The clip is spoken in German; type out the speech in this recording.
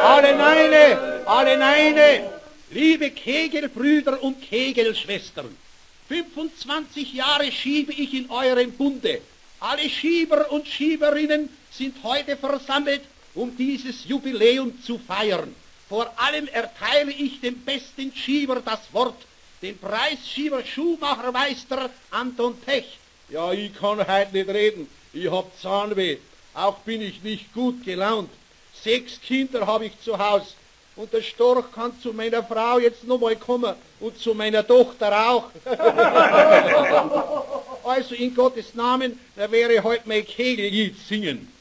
alle Neine, liebe Kegelbrüder und Kegelschwestern, 25 Jahre schiebe ich in eurem Bunde. Alle Schieber und Schieberinnen sind heute versammelt, um dieses Jubiläum zu feiern. Vor allem erteile ich dem besten Schieber das Wort, den Preisschieber Schuhmachermeister Anton Pech. Ja, ich kann heute nicht reden, ich hab Zahnweh, auch bin ich nicht gut gelaunt. 6 Kinder habe ich zu Haus und der Storch kann zu meiner Frau jetzt noch mal kommen und zu meiner Tochter auch. Also in Gottes Namen, da wäre heute mein Kegellied singen.